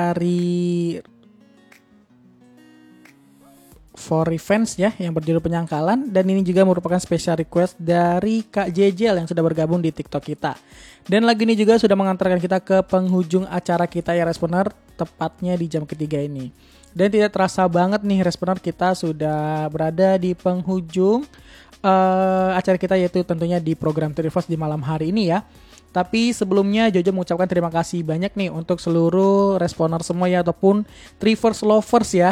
dari For Revenge ya, yang berjudul Penyangkalan. Dan ini juga merupakan special request dari Kak Jejel yang sudah bergabung di TikTok kita. Dan lagu ini juga sudah mengantarkan kita ke penghujung acara kita ya Responer, tepatnya di jam ketiga ini. Dan tidak terasa banget nih Responer, kita sudah berada di penghujung acara kita, yaitu tentunya di program Trivers di malam hari ini ya. Tapi sebelumnya Jojo mengucapkan terima kasih banyak nih untuk seluruh Responer semua ya, ataupun Trivers lovers ya.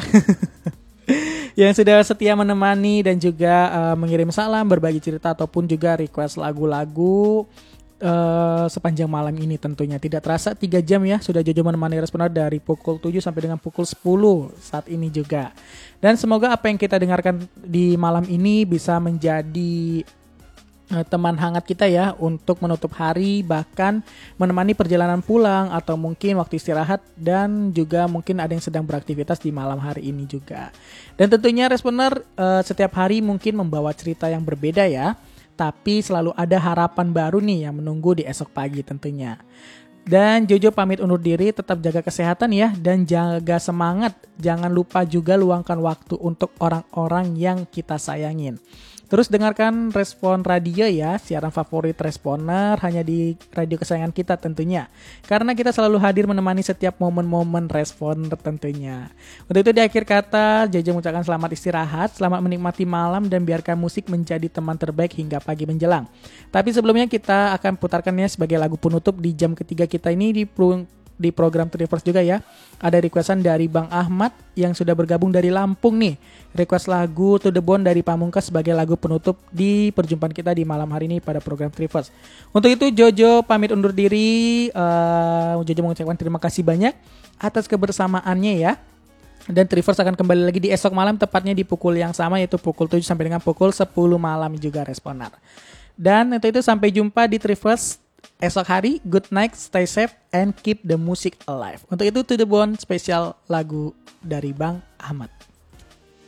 Yang sudah setia menemani dan juga mengirim salam, berbagi cerita ataupun juga request lagu-lagu sepanjang malam ini tentunya. Tidak terasa 3 jam ya sudah Jojo menemani Responer dari pukul 7 sampai dengan pukul 10 saat ini juga. Dan semoga apa yang kita dengarkan di malam ini bisa menjadi teman hangat kita ya untuk menutup hari, bahkan menemani perjalanan pulang atau mungkin waktu istirahat, dan juga mungkin ada yang sedang beraktivitas di malam hari ini juga. Dan tentunya Responer setiap hari mungkin membawa cerita yang berbeda ya, tapi selalu ada harapan baru nih yang menunggu di esok pagi tentunya. Dan Jojo pamit undur diri, tetap jaga kesehatan ya, dan jaga semangat. Jangan lupa juga luangkan waktu untuk orang-orang yang kita sayangin. Terus dengarkan Respon Radio ya, siaran favorit Responer hanya di radio kesayangan kita tentunya. Karena kita selalu hadir menemani setiap momen-momen Responer tentunya. Untuk itu di akhir kata, Jojo mengucapkan selamat istirahat, selamat menikmati malam, dan biarkan musik menjadi teman terbaik hingga pagi menjelang. Tapi sebelumnya kita akan putarkannya sebagai lagu penutup di jam ketiga kita ini di program Trivers juga ya. Ada requestan dari Bang Ahmad yang sudah bergabung dari Lampung nih. Request lagu To The Bone dari Pamungkas sebagai lagu penutup di perjumpaan kita di malam hari ini pada program Trivers. Untuk itu Jojo pamit undur diri. Jojo mengucapkan terima kasih banyak atas kebersamaannya ya. Dan Trivers akan kembali lagi di esok malam, tepatnya di pukul yang sama, yaitu pukul 7 sampai dengan pukul 10 malam juga Responer. Dan itu sampai jumpa di Trivers esok hari. Good night, stay safe, and keep the music alive. Untuk itu To The Bone spesial lagu dari Bang Ahmad.